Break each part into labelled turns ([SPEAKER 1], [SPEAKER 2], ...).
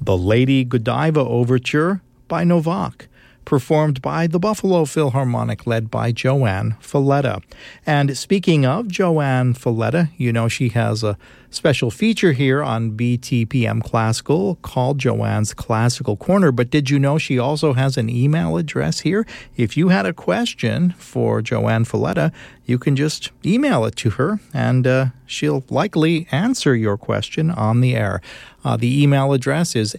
[SPEAKER 1] The Lady Godiva Overture by Novak, performed by the Buffalo Philharmonic, led by Joanne Falletta. And speaking of Joanne Falletta, you know she has a special feature here on BTPM Classical called Joanne's Classical Corner. But did you know she also has an email address here? If you had a question for Joanne Falletta, you can just email it to her, and she'll likely answer your question on the air. The email address is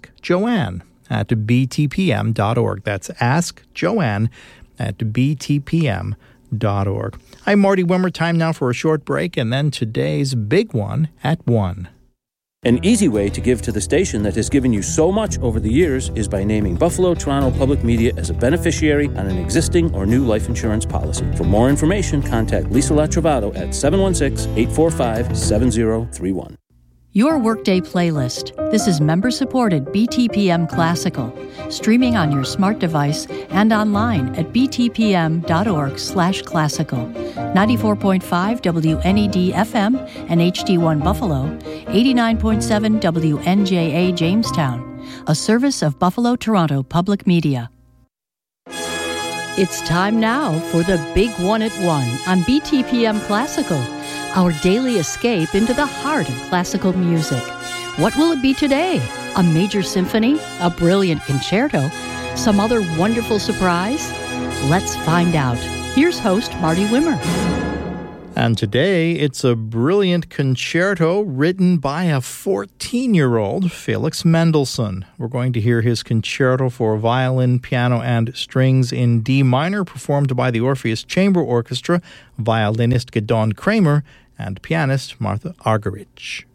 [SPEAKER 1] askjoanne@btpm.org. That's askjoanne@btpm.org. I'm Marty Wimmer. Time now for a short break, and then today's big one at 1.
[SPEAKER 2] An easy way to give to the station that has given you so much over the years is by naming Buffalo Toronto Public Media as a beneficiary on an existing or new life insurance policy. For more information, contact Lisa Latrovato at 716-845-7031.
[SPEAKER 3] Your Workday playlist. This is member-supported BTPM Classical, streaming on your smart device and online at btpm.org/classical. 94.5 WNED FM and HD1 Buffalo, 89.7 WNJA Jamestown, a service of Buffalo Toronto Public Media. It's time now for the Big One at 1 on BTPM Classical, our daily escape into the heart of classical music. What will it be today? A major symphony? A brilliant concerto? Some other wonderful surprise? Let's find out. Here's host Marty Wimmer.
[SPEAKER 1] And today it's a brilliant concerto written by a 14-year-old Felix Mendelssohn. We're going to hear his concerto for violin, piano, and strings in D minor, performed by the Orpheus Chamber Orchestra, violinist Gidon Kramer, and pianist Martha Argerich.